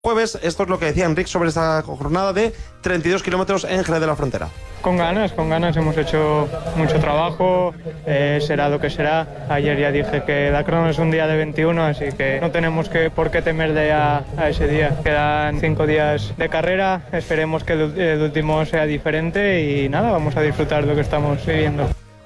Jueves, esto es lo que decía Enric sobre esta jornada de 32 kilómetros en Jerez de la Frontera. Con ganas, hemos hecho mucho trabajo, será lo que será. Ayer ya dije que Dacron es un día de 21, así que no tenemos por qué temerle a ese día. Quedan 5 días de carrera, esperemos que el último sea diferente y nada, vamos a disfrutar de lo que estamos viviendo.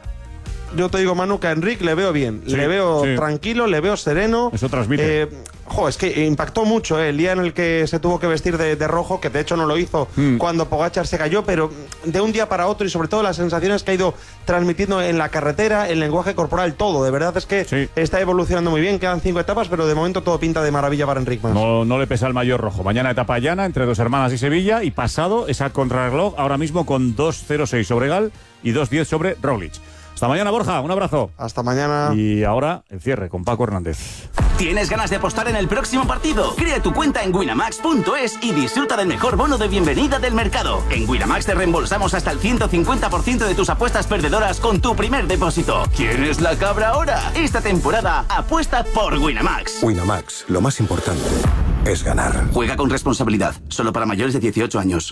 Yo te digo, Manu, que a Enric le veo bien, le veo tranquilo, le veo sereno. Eso transmite. Es que impactó mucho el día en el que se tuvo que vestir de rojo, que de hecho no lo hizo cuando Pogačar se cayó, pero de un día para otro y sobre todo las sensaciones que ha ido transmitiendo en la carretera, el lenguaje corporal, todo. De verdad es que está evolucionando muy bien, quedan 5 etapas, pero de momento todo pinta de maravilla para Enric Mas. No le pesa el maillot rojo. Mañana etapa llana entre Dos Hermanas y Sevilla, y pasado esa contrarreloj ahora mismo con 2.06 sobre Gal y 2.10 sobre Roglic. Hasta mañana, Borja, un abrazo. Hasta mañana. Y ahora el cierre con Paco Hernández. ¿Tienes ganas de apostar en el próximo partido? Crea tu cuenta en winamax.es y disfruta del mejor bono de bienvenida del mercado. En Winamax te reembolsamos hasta el 150% de tus apuestas perdedoras con tu primer depósito. ¿Quién es la cabra ahora? Esta temporada apuesta por Winamax. Winamax, lo más importante es ganar. Juega con responsabilidad, solo para mayores de 18 años.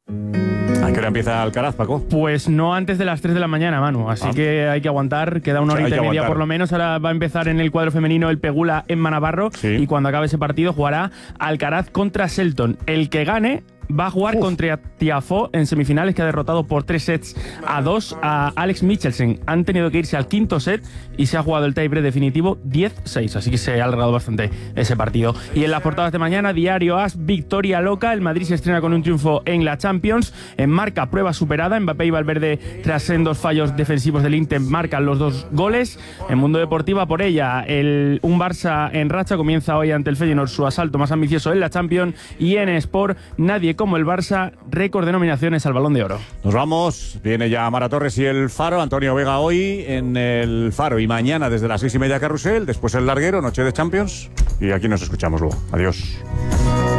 ¿A qué hora empieza Alcaraz, Paco? Pues no antes de las 3 de la mañana, Manu. Así que hay que aguantar. Queda una horita y media por lo menos. Ahora va a empezar en el cuadro femenino el Pegula en Manavarro. Y cuando acabe ese partido jugará Alcaraz contra Shelton. El que gane va a jugar contra Tiafoe en semifinales, que ha derrotado por 3-2 a Alex Michelsen. Han tenido que irse al quinto set y se ha jugado el tiebreak definitivo 10-6, así que se ha alargado bastante ese partido. Y en las portadas de mañana, Diario AS, victoria loca. El Madrid se estrena con un triunfo en la Champions. En Marca, prueba superada. Mbappé y Valverde, tras sendos fallos defensivos del Inter, marcan los 2 goles. En Mundo Deportiva, por ella, un Barça en racha comienza hoy ante el Feyenoord su asalto más ambicioso en la Champions. Y en Sport, nadie como el Barça, récord de nominaciones al Balón de Oro. Nos vamos, viene ya Mara Torres y el Faro. Antonio Vega hoy en el Faro y mañana desde las 6:30 Carrusel, después el Larguero, noche de Champions, y aquí nos escuchamos luego. Adiós.